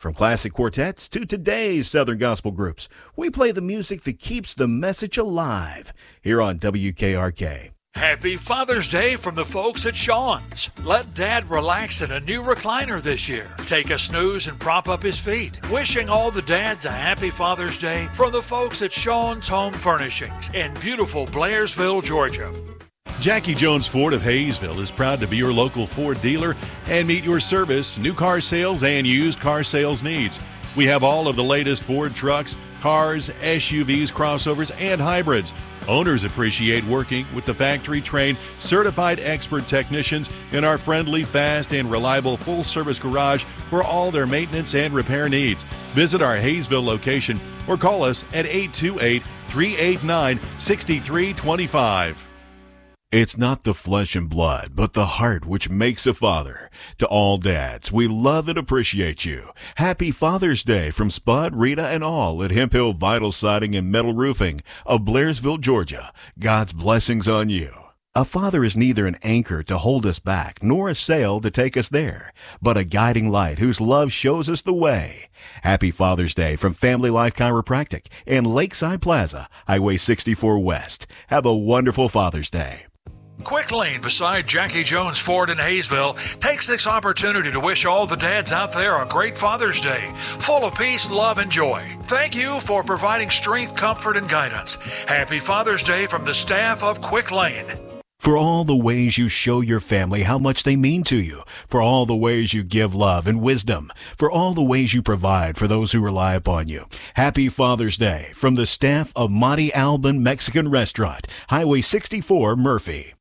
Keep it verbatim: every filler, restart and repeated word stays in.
From classic quartets to today's Southern gospel groups, we play the music that keeps the message alive here on W K R K. Happy Father's Day from the folks at Sean's. Let Dad relax in a new recliner this year. Take a snooze and prop up his feet. Wishing all the dads a happy Father's Day from the folks at Sean's Home Furnishings in beautiful Blairsville, Georgia. Jackie Jones Ford of Hayesville is proud to be your local Ford dealer and meet your service, new car sales, and used car sales needs. We have all of the latest Ford trucks, cars, S U Vs, crossovers, and hybrids. Owners appreciate working with the factory-trained, certified expert technicians in our friendly, fast, and reliable full-service garage for all their maintenance and repair needs. Visit our Hayesville location or call us at eight two eight, three eight nine, six three two five. It's not the flesh and blood, but the heart which makes a father. To all dads, we love and appreciate you. Happy Father's Day from Spud, Rita, and all at Hemp Hill Vital Siding and Metal Roofing of Blairsville, Georgia. God's blessings on you. A father is neither an anchor to hold us back, nor a sail to take us there, but a guiding light whose love shows us the way. Happy Father's Day from Family Life Chiropractic in Lakeside Plaza, Highway sixty-four West. Have a wonderful Father's Day. Quick Lane beside Jackie Jones Ford in Hayesville takes this opportunity to wish all the dads out there a great Father's Day, full of peace, love, and joy. Thank you for providing strength, comfort, and guidance. Happy Father's Day from the staff of Quick Lane. For all the ways you show your family how much they mean to you, for all the ways you give love and wisdom, for all the ways you provide for those who rely upon you. Happy Father's Day from the staff of Monte Alban Mexican Restaurant, Highway sixty-four, Murphy.